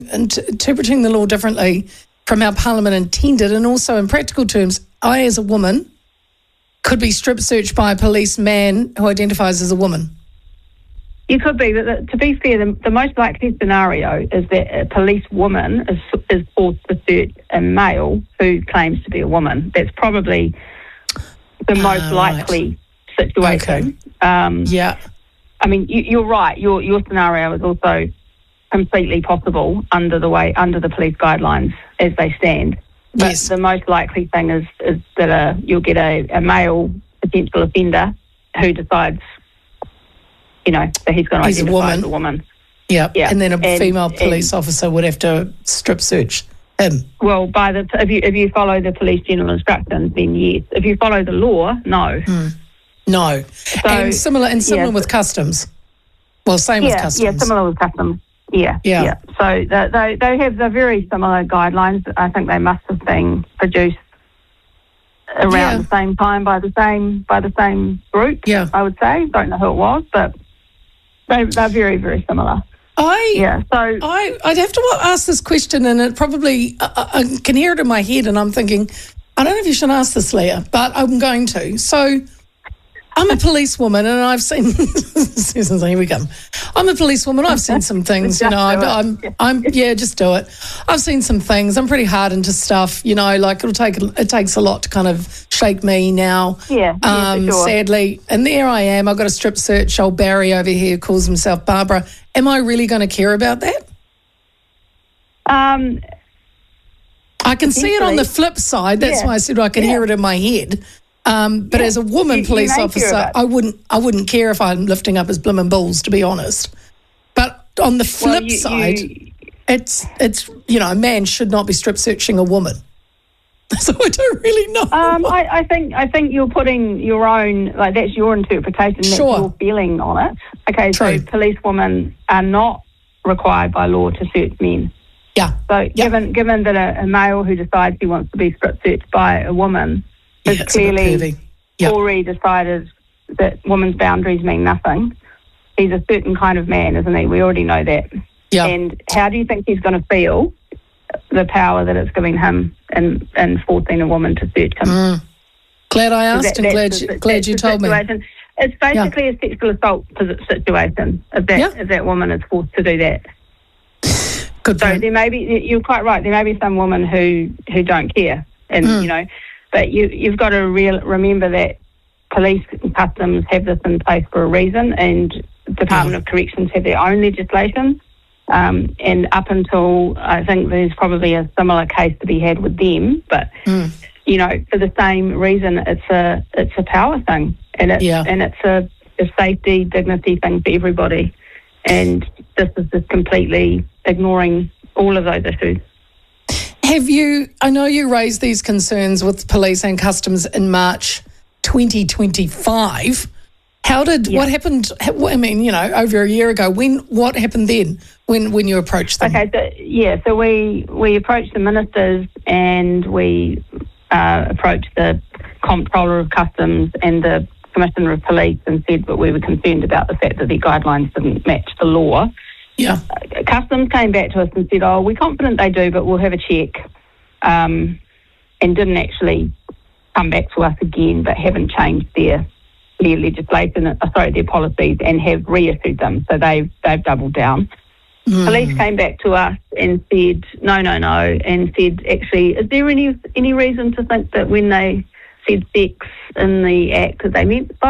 interpreting the law differently from how Parliament intended, and also in practical terms, I as a woman could be strip searched by a policeman who identifies as a woman. You could be, but to be fair, the most likely scenario is that a police woman is forced to search a male who claims to be a woman. That's probably the most likely situation. Okay. I mean, you're right. Your scenario is also completely possible under the police guidelines as they stand. But yes. The most likely thing is that you'll get a male potential offender who decides, that he's going to identify as a woman. Yeah, and then a female police officer would have to strip search him. Well, if you follow the police general instructions, then yes. If you follow the law, no. No. So, and similar with customs. Well, same with customs. Yeah, similar with customs. Yeah. So they have the very similar guidelines. I think they must have been produced around the same time by the same group. Yeah, I would say. Don't know who it was, but they're very, very similar. I'd have to ask this question, and it probably I can hear it in my head, and I'm thinking, I don't know if you should ask this, Leah, but I'm going to. So, I'm a policewoman, and I've seen. Susan's here we come. I'm a policewoman. I've seen some things, just do it. I've seen some things. I'm pretty hard into stuff, like it takes a lot to kind of shake me now. Yeah, for sure. Sadly, and there I am. I've got a strip search. Old Barry over here calls himself Barbara. Am I really going to care about that? I can see it on the flip side. That's why I said I can hear it in my head. But as a woman police officer, I wouldn't care if I'm lifting up his blimmin' balls, to be honest. But on the flip side, it's a man should not be strip searching a woman. So I don't really know. I think you're putting your own, that's your interpretation, that's your feeling on it. Okay, True. So policewomen are not required by law to search men. Yeah. So given that a male who decides he wants to be strip searched by a woman has clearly already decided that women's boundaries mean nothing. He's a certain kind of man, isn't he? We already know that. Yeah. And how do you think he's going to feel the power that it's giving him in forcing a woman to search him? Glad I asked, and glad you told me. It's basically a sexual assault situation if that woman is forced to do that. Good point. So there may be, you're quite right, there may be some women who don't care, and but you've got to remember that police and customs have this in place for a reason, and Department of Corrections have their own legislation. And up until, I think there's probably a similar case to be had with them, but for the same reason, it's a power thing, and it's a safety, dignity thing for everybody, and this is just completely ignoring all of those issues. I know you raised these concerns with police and customs in March 2025. What happened? I mean, over a year ago. What happened then? When you approached them? Okay, so we approached the ministers, and we approached the Comptroller of Customs and the Commissioner of Police, and said that we were concerned about the fact that the guidelines didn't match the law. Yeah. Customs came back to us and said, we're confident they do, but we'll have a check, and didn't actually come back to us again, but haven't changed their legislation, their policies, and have reissued them. So they've doubled down. Police came back to us and said, no, and said, actually, is there any reason to think that when they said sex in the Act that they meant